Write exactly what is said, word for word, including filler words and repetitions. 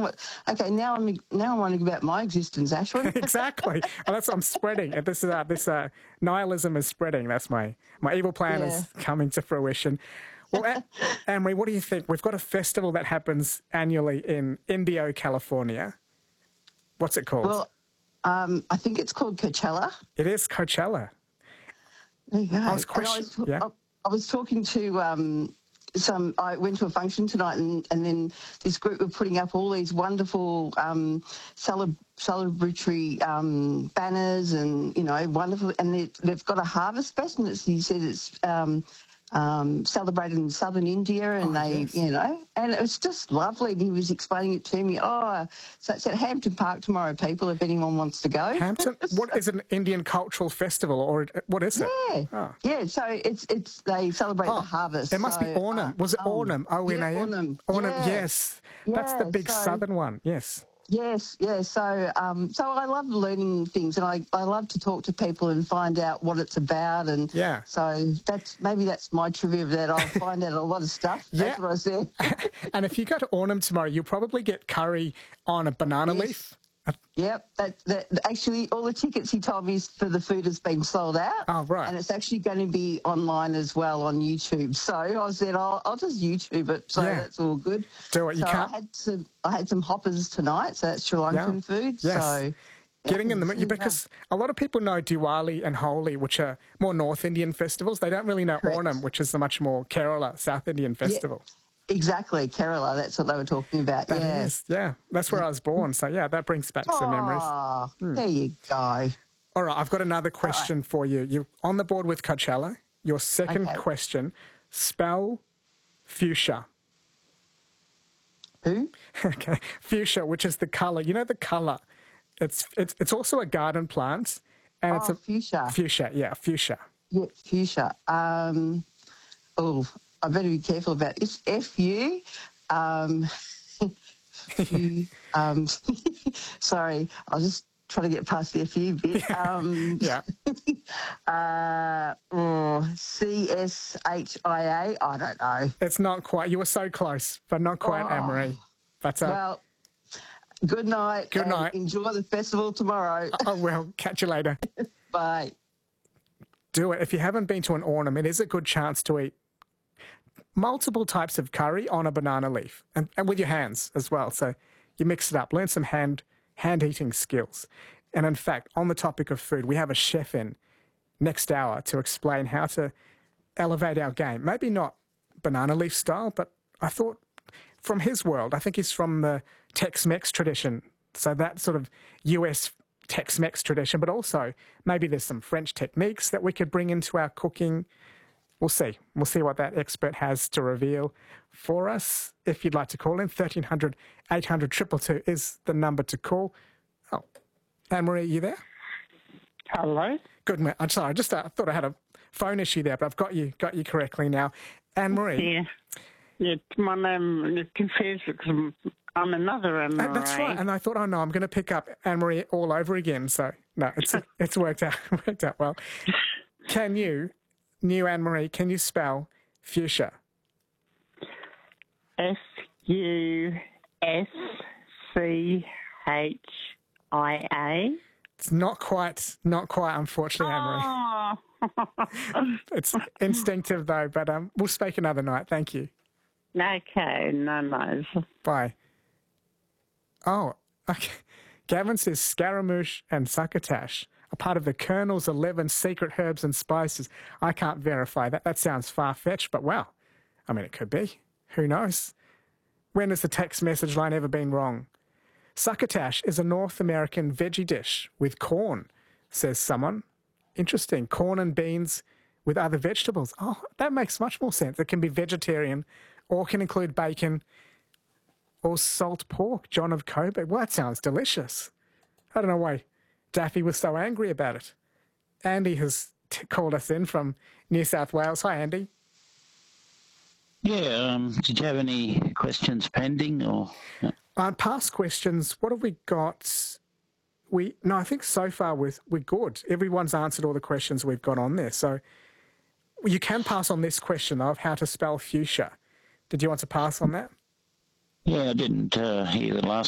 what, okay, now I'm now I'm wondering about my existence, Ashwin. Exactly. And that's what I'm spreading. And this is uh, this uh, nihilism is spreading. That's my my evil plan Yeah. is coming to fruition. Well, A- Anne-Marie, what do you think? We've got a festival that happens annually in Indio, California. What's it called? Well, um, I think it's called Coachella. It is Coachella. There you go. I was And I question- was, yeah. I, I was talking to um, some. I went to a function tonight, and, and then this group were putting up all these wonderful um, celeb, celebratory um, banners, and you know, wonderful. And they, they've got a harvest fest, and it's, he said it's um, um, celebrated in southern India, and Oh, they, yes. you know, and it was just lovely. And he was explaining it to me. Oh, so it's at Hampton Park tomorrow, people. If anyone wants to go, Hampton? What is it, an Indian cultural festival, or what is it? Yeah, Oh. yeah. So it's it's they celebrate Oh, the harvest. It must so, be Ornam. uh, Was it um, Ornam? O N A M? Yeah, Ornam. Ornam, Yeah. yes. That's the Yeah, big so- southern one, yes. Yes, yes. So um, so I love learning things, and I, I love to talk to people and find out what it's about. And Yeah. so that's maybe that's my trivia of that. I'll find out a lot of stuff. Yeah. That's what I said. And if you go to Ornam tomorrow, you'll probably get curry on a banana Yes. leaf. Yep, that, that actually all the tickets he told me for the food has been sold out. Oh, right. And it's actually going to be online as well on YouTube. So I said, I'll, I'll just YouTube it. So Yeah. that's all good. Do it. You so can't- I had some, I had some hoppers tonight. So that's Sri Lankan Yeah. food. Yes. So Getting in the yeah, because a lot of people know Diwali and Holi, which are more North Indian festivals. They don't really know Correct. Ornam, which is the much more Kerala, South Indian festival. exactly, Kerala. That's what they were talking about. That yeah. is, yeah. That's where I was born. So, yeah, that brings back some memories. Oh, there you go. All right, I've got another question for you. You're on the board with Coachella. Your second Okay. question, spell fuchsia. Who? Okay, fuchsia, which is the colour. You know the colour. It's it's it's also a garden plant, and it's Oh, a fuchsia. fuchsia. Yeah, fuchsia. Yeah, fuchsia. Um, oh, I better be careful about this. F U. Um, F-U, um, sorry, I was just trying to get past the F U bit. Um, Yeah. uh, oh, C S H I A. I don't know. It's not quite. You were so close, but not quite, Oh. Anne-Marie. But uh, Well, good night. Good and night. Enjoy the festival tomorrow. oh well. Catch you later. Bye. Do it if you haven't been to an Ornam. It is a good chance to eat multiple types of curry on a banana leaf, and, and with your hands as well. So you mix it up. Learn some hand hand eating skills. And in fact, on the topic of food, we have a chef in next hour to explain how to elevate our game. Maybe not banana leaf style, but I thought from his world, I think he's from the Tex-Mex tradition. So that sort of U S Tex-Mex tradition, but also maybe there's some French techniques that we could bring into our cooking. We'll see. We'll see what that expert has to reveal for us. If you'd like to call in, thirteen hundred, eight hundred, two two two is the number to call. Oh, Anne-Marie, you there? Hello? Good, man. I'm sorry. I just uh, thought I had a phone issue there, but I've got you got you correctly now. Anne-Marie. Yeah. Yeah, my name is confused because I'm, I'm another Anne-Marie. Uh, that's right. And I thought, oh no, I'm going to pick up Anne-Marie all over again. So no, it's it's worked out worked out well. Can you, new Anne-Marie, can you spell fuchsia? F U S C H I A. It's not quite, not quite, unfortunately, Anne-Marie. Oh, It's instinctive though, but um, we'll speak another night. Thank you. okay, no, no. Bye. Oh, okay. Gavin says Scaramouche and Succotash are part of the Colonel's eleven secret herbs and spices. I can't verify that. That sounds far-fetched, but well, I mean, it could be. Who knows? When has the text message line ever been wrong? Succotash is a North American veggie dish with corn, says someone. Interesting. Corn and beans with other vegetables. Oh, that makes much more sense. It can be vegetarian or can include bacon or salt pork. John of Coburg. Well, that sounds delicious. I don't know why Daffy was so angry about it. Andy has t- called us in from New South Wales. Hi, Andy. Yeah, um, did you have any questions pending or? Uh, past questions, what have we got? We No, I think so far we're, we're good. Everyone's answered all the questions we've got on there. So you can pass on this question of how to spell fuchsia. Did you want to pass on that? Yeah, I didn't uh, hear the last